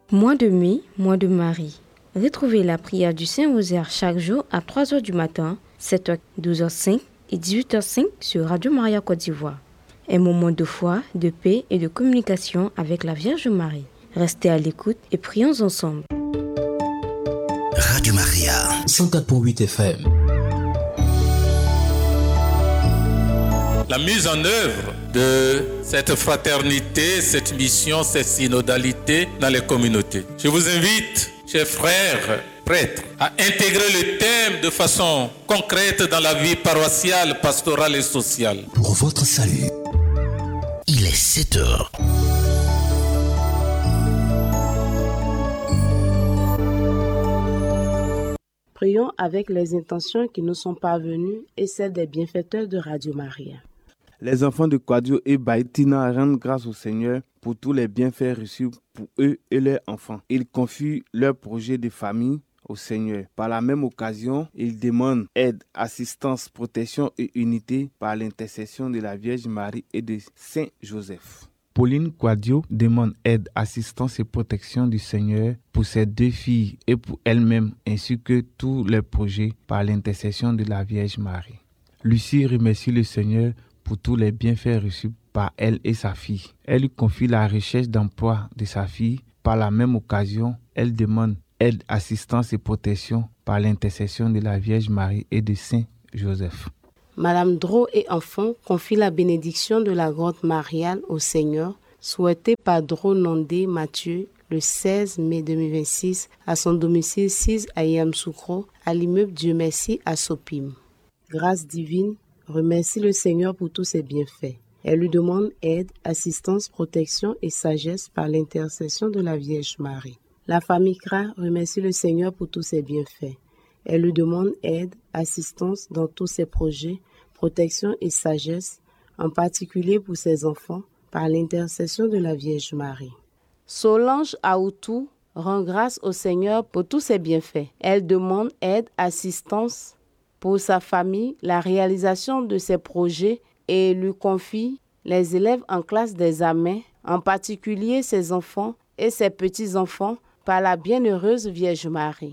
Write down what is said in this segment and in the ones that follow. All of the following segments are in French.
Mois de mai, mois de Marie. Retrouvez la prière du Saint-Rosaire chaque jour à 3h du matin, 7h, 12h05 et 18h05 sur Radio Maria Côte d'Ivoire. Un moment de foi, de paix et de communication avec la Vierge Marie. Restez à l'écoute et prions ensemble. Radio Maria 104.8 FM. La mise en œuvre de cette fraternité, cette mission, cette synodalité dans les communautés. Je vous invite, chers frères prêtres, à intégrer le thème de façon concrète dans la vie paroissiale, pastorale et sociale. Pour votre salut, il est 7h. Prions avec les intentions qui nous sont parvenues et celles des bienfaiteurs de Radio Maria. Les enfants de Quadio et Baïtina rendent grâce au Seigneur pour tous les bienfaits reçus pour eux et leurs enfants. Ils confient leur projet de famille au Seigneur. Par la même occasion, ils demandent aide, assistance, protection et unité par l'intercession de la Vierge Marie et de Saint Joseph. Pauline Quadio demande aide, assistance et protection du Seigneur pour ses 2 filles et pour elle-même, ainsi que tous leurs projets par l'intercession de la Vierge Marie. Lucie remercie le Seigneur pour tous les bienfaits reçus par elle et sa fille. Elle lui confie la recherche d'emploi de sa fille. Par la même occasion, elle demande aide, assistance et protection par l'intercession de la Vierge Marie et de Saint Joseph. Madame Dro et enfant confie la bénédiction de la grotte mariale au Seigneur, souhaitée par Dro Nondé Mathieu le 16 mai 2026 à son domicile 6 à Yamsoukro, à l'immeuble Dieu Merci à Sopim. Grâce divine, remercie le Seigneur pour tous ses bienfaits. Elle lui demande aide, assistance, protection et sagesse par l'intercession de la Vierge Marie. La famille Kra remercie le Seigneur pour tous ses bienfaits. Elle lui demande aide, assistance dans tous ses projets, protection et sagesse, en particulier pour ses enfants, par l'intercession de la Vierge Marie. Solange Aoutou rend grâce au Seigneur pour tous ses bienfaits. Elle demande aide, assistance pour sa famille, la réalisation de ses projets et lui confie les élèves en classe d'examen, en particulier ses enfants et ses petits-enfants, par la bienheureuse Vierge Marie.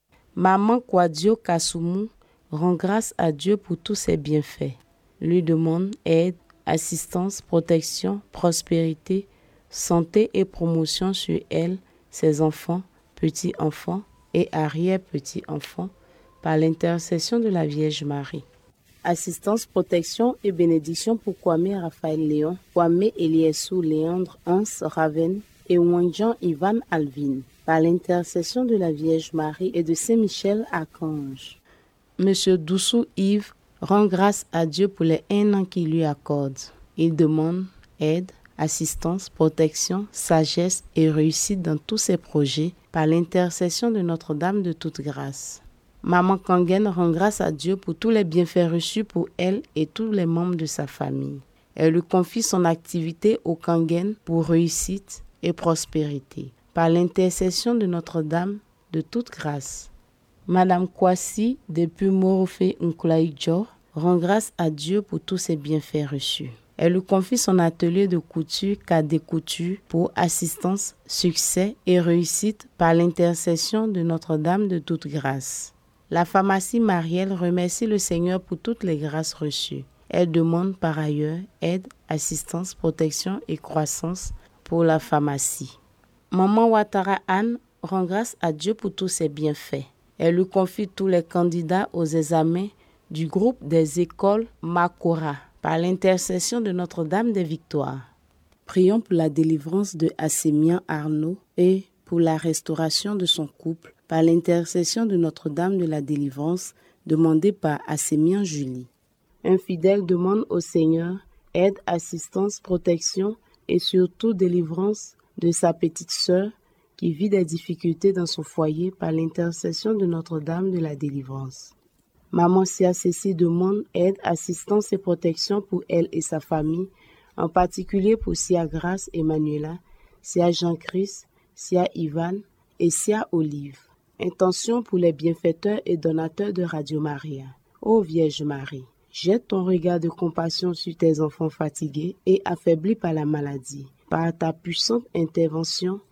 Maman Kwadio Kassoumou rend grâce à Dieu pour tous ses bienfaits. Lui demande aide, assistance, protection, prospérité, santé et promotion sur elle, ses enfants, petits-enfants et arrière-petits-enfants, par l'intercession de la Vierge Marie. Assistance, protection et bénédiction pour Kwame Raphaël Léon, Kwame Eliessou Léandre Hans Raven et Wanjan Ivan Alvin, par l'intercession de la Vierge Marie et de Saint Michel Archange. Monsieur Doussou Yves rend grâce à Dieu pour les 1 an qu'il lui accorde. Il demande aide, assistance, protection, sagesse et réussite dans tous ses projets, par l'intercession de Notre-Dame de toute grâce. Maman Kangen rend grâce à Dieu pour tous les bienfaits reçus pour elle et tous les membres de sa famille. Elle lui confie son activité au Kangen pour réussite et prospérité, par l'intercession de Notre-Dame de toute grâce. Madame Kwasi depuis Morofé Nkulaïdjo rend grâce à Dieu pour tous ses bienfaits reçus. Elle lui confie son atelier de couture Kadé Couture pour assistance, succès et réussite par l'intercession de Notre-Dame de toute grâce. La pharmacie Marielle remercie le Seigneur pour toutes les grâces reçues. Elle demande par ailleurs aide, assistance, protection et croissance pour la pharmacie. Maman Ouattara Anne rend grâce à Dieu pour tous ses bienfaits. Elle lui confie tous les candidats aux examens du groupe des écoles Makora par l'intercession de Notre-Dame des Victoires. Prions pour la délivrance de Assémian Arnaud et pour la restauration de son couple par l'intercession de Notre-Dame de la délivrance demandée par Assémian Julie. Un fidèle demande au Seigneur aide, assistance, protection et surtout délivrance de sa petite sœur qui vit des difficultés dans son foyer par l'intercession de Notre-Dame de la délivrance. Maman Sia Cécile demande aide, assistance et protection pour elle et sa famille, en particulier pour Sia Grace Emmanuela, Sia Jean-Christ, Sia Ivan et Sia Olive. Intention pour les bienfaiteurs et donateurs de Radio Maria. Ô Vierge Marie, jette ton regard de compassion sur tes enfants fatigués et affaiblis par la maladie. Par ta puissante intervention,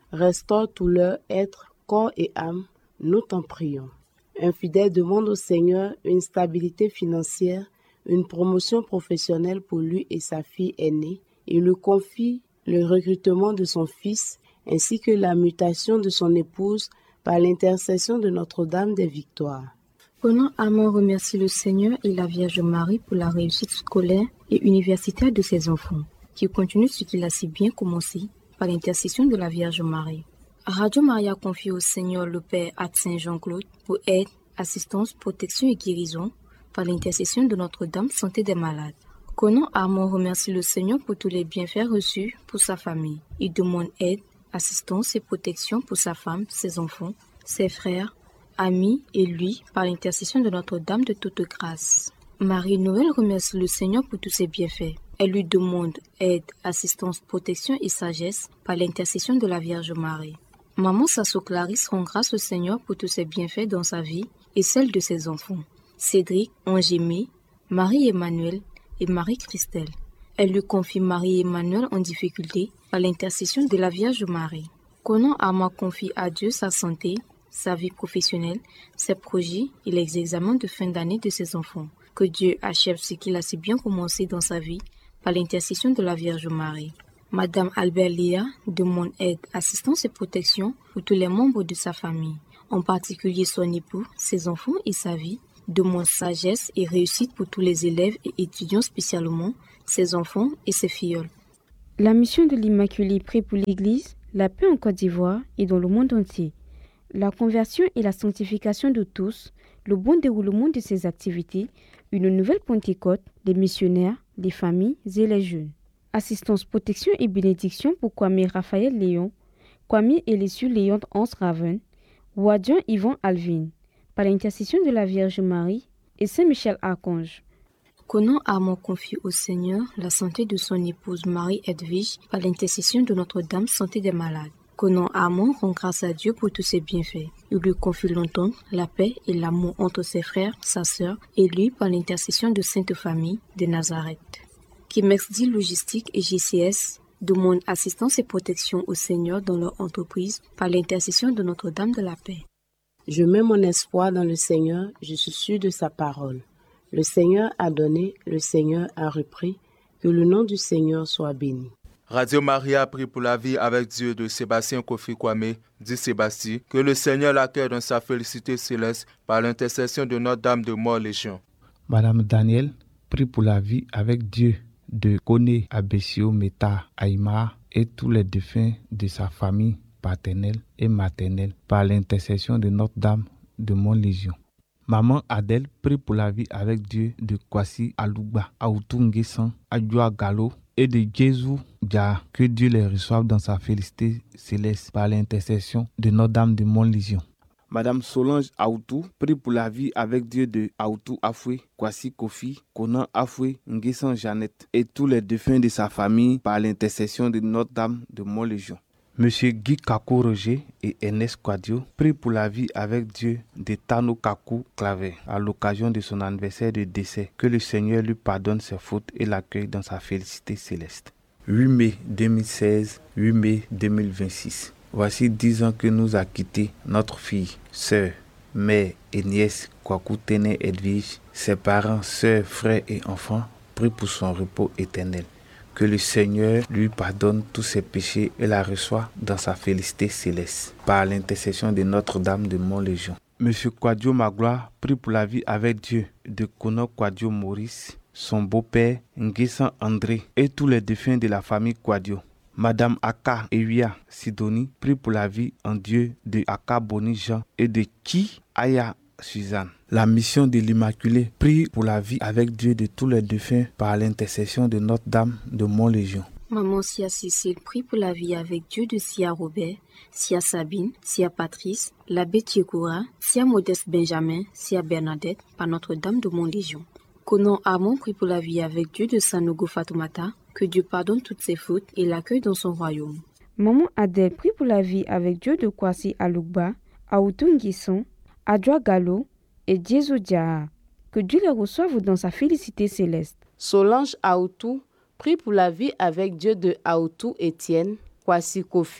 Restaure tout leur être, corps et âme, nous t'en prions. Un fidèle demande au Seigneur une stabilité financière, une promotion professionnelle pour lui et sa fille aînée. Il lui confie le recrutement de son fils ainsi que la mutation de son épouse par l'intercession de Notre-Dame des Victoires. Prenons âmement remercier le Seigneur et la Vierge Marie pour la réussite scolaire et universitaire de ses enfants, qui continue ce qu'il a si bien commencé par l'intercession de la Vierge Marie. Radio Maria confie au Seigneur le Père Saint Jean-Claude pour aide, assistance, protection et guérison par l'intercession de Notre-Dame Santé des Malades. Conan Armand remercie le Seigneur pour tous les bienfaits reçus pour sa famille. Il demande aide, assistance et protection pour sa femme, ses enfants, ses frères, amis et lui par l'intercession de Notre-Dame de toute grâce. Marie-Noël remercie le Seigneur pour tous ses bienfaits. Elle lui demande aide, assistance, protection et sagesse par l'intercession de la Vierge Marie. Maman Sasso Clarisse rend grâce au Seigneur pour tous ses bienfaits dans sa vie et celle de ses enfants. Cédric, Angémé, Marie-Emmanuel et Marie-Christelle. Elle lui confie Marie-Emmanuel en difficulté par l'intercession de la Vierge Marie. Conan Armand confie à Dieu sa santé, sa vie professionnelle, ses projets et les examens de fin d'année de ses enfants. Que Dieu achève ce qu'il a si bien commencé dans sa vie par l'intercession de la Vierge Marie. Madame Albert Léa demande aide, assistance et protection pour tous les membres de sa famille, en particulier son époux, ses enfants et sa vie. Demande sagesse et réussite pour tous les élèves et étudiants, spécialement ses enfants et ses filleuls. La mission de l'Immaculée prie pour l'Église, la paix en Côte d'Ivoire et dans le monde entier. La conversion et la sanctification de tous, le bon déroulement de ses activités, une nouvelle Pentecôte, les missionnaires, les familles et les jeunes. Assistance, protection et bénédiction pour Kwame Raphaël Léon, Kwame Elissu Léon Hans Raven, Wadian Yvan Alvin, par l'intercession de la Vierge Marie et Saint-Michel Archange. Conan Armand confie au Seigneur la santé de son épouse Marie-Edwige par l'intercession de Notre-Dame Santé des Malades. Conan Armand rend grâce à Dieu pour tous ses bienfaits. Il lui confie longtemps la paix et l'amour entre ses frères, sa sœur et lui par l'intercession de Sainte Famille de Nazareth. Kimexdi Logistique et JCS demandent assistance et protection au Seigneur dans leur entreprise par l'intercession de Notre-Dame de la Paix. Je mets mon espoir dans le Seigneur, je suis sûr de sa parole. Le Seigneur a donné, le Seigneur a repris, que le nom du Seigneur soit béni. Radio Maria prie pour la vie avec Dieu de Sébastien Kofi Kwame, dit Sébastien, que le Seigneur l'accueille dans sa félicité céleste par l'intercession de Notre-Dame de Mort-Légion. Madame Daniel prie pour la vie avec Dieu de Kone Abessio Meta Aïma et tous les défunts de sa famille paternelle et maternelle par l'intercession de Notre-Dame de Mont-Légion. Maman Adèle prie pour la vie avec Dieu de Kwasi Alugba, Aoutungesan, Adjoa Gallo et de Jésus Dia. Que Dieu les reçoive dans sa félicité céleste par l'intercession de Notre-Dame de Mont-Légion. Madame Solange Aoutou prie pour la vie avec Dieu de Aoutou Afoué, Kwasi Kofi, Konan Afoué, Nguessan Jeannette et tous les défunts de sa famille par l'intercession de Notre-Dame de Mont-Légion. Monsieur Guy Kakou Roger et Ernest Quadio prient pour la vie avec Dieu de Tano Kakou Clavet à l'occasion de son anniversaire de décès. Que le Seigneur lui pardonne ses fautes et l'accueille dans sa félicité céleste. 8 mai 2016, 8 mai 2026. Voici 10 ans que nous a quitté notre fille, sœur, mère et nièce Kwaku Tene Edwige. Ses parents, sœurs, frères et enfants prient pour son repos éternel. Que le Seigneur lui pardonne tous ses péchés et la reçoit dans sa félicité céleste, par l'intercession de Notre-Dame de Mont-Légion. Monsieur Quadio Magloire prie pour la vie avec Dieu de Kono Quadio Maurice, son beau-père Nguessan André et tous les défunts de la famille Quadio. Madame Aka Ewia Sidonie prie pour la vie en Dieu de Aka Boni Jean et de Ki Aya Suzanne. La mission de l'Immaculée prie pour la vie avec Dieu de tous les défunts par l'intercession de Notre-Dame de Mont-Légion. Maman Sia Cécile prie pour la vie avec Dieu de Sia Robert, Sia Sabine, Sia Patrice, l'abbé Tiekoura, Sia Modeste Benjamin, Sia Bernadette par Notre-Dame de Mont-Légion. Conan Armand prie pour la vie avec Dieu de Sanogo Fatoumata, que Dieu pardonne toutes ses fautes et l'accueille dans son royaume. Maman Adèle prie pour la vie avec Dieu de Kwasi Alugba, Aoutungisson, Adjoa Gallo et Jésus Dia. Que Dieu les reçoive dans sa félicité céleste. Solange Aoutou prie pour la vie avec Dieu de Aoutou Étienne, Kwasi Kofi,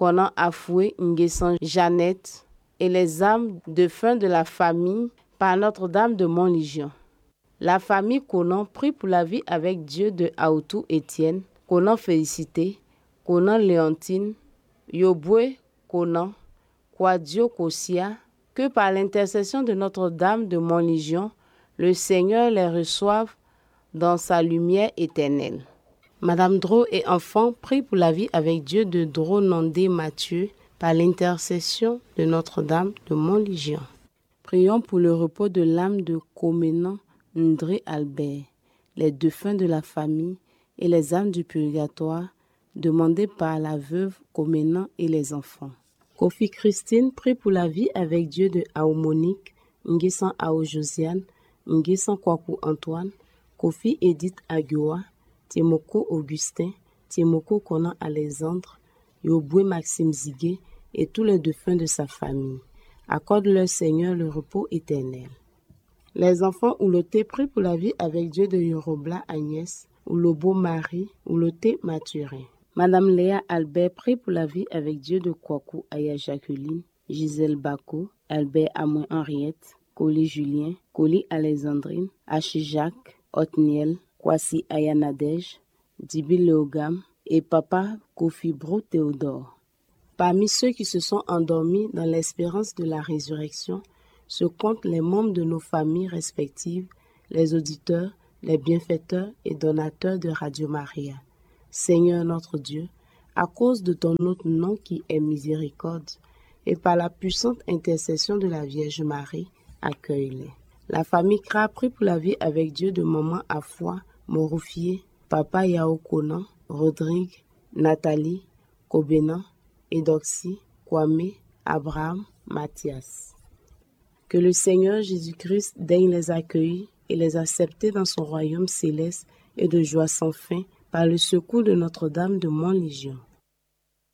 Konan Afoué, Nguessan Jeannette et les âmes de fin de la famille par Notre-Dame de Montlégion. La famille Konan prie pour la vie avec Dieu de Aoutou Étienne, Konan Félicité, Konan Léontine, Yoboué Konan, Kwadio Kosia, que par l'intercession de Notre-Dame de Montlégion, le Seigneur les reçoive dans sa lumière éternelle. Madame Dro et enfants prient pour la vie avec Dieu de Dro Nondé Mathieu par l'intercession de Notre-Dame de Montlégion. Prions pour le repos de l'âme de Comenan Ndré Albert, les défunts de la famille et les âmes du purgatoire demandées par la veuve Comenan et les enfants. Kofi Christine prie pour la vie avec Dieu de Ao Monique, Nguessan Ao Josiane, Nguessan Kwaku Antoine, Kofi Edith Agua, Tiemoko Augustin, Tiemoko Konan Alexandre, Yoboué Maxime Zigué et tous les défunts de sa famille. Accorde-leur, Seigneur, le repos éternel. Les enfants Ouloté prient pour la vie avec Dieu de Yorobla Agnès, Oulobo Marie, Ouloté Mathurin. Madame Léa Albert prie pour la vie avec Dieu de Kwaku Aya Jacqueline, Gisèle Bako, Albert Amoin Henriette, Coli Julien, Coli Alexandrine, Hachi Jacques, Otniel, Kwasi Aya Nadège, Dibi Léogam et Papa Kofi Bro Théodore. Parmi ceux qui se sont endormis dans l'espérance de la résurrection, se comptent les membres de nos familles respectives, les auditeurs, les bienfaiteurs et donateurs de Radio Maria. Seigneur notre Dieu, à cause de ton autre nom qui est miséricorde, et par la puissante intercession de la Vierge Marie, accueille-les. La famille Kra prie pour la vie avec Dieu de Maman Afoi, Moroufié, Papa Yao Konan, Rodrigue, Nathalie, Kobena, Edoxy, Kwame, Abraham, Mathias. Que le Seigneur Jésus-Christ daigne les accueillir et les accepter dans son royaume céleste et de joie sans fin par le secours de Notre-Dame de Montlégion.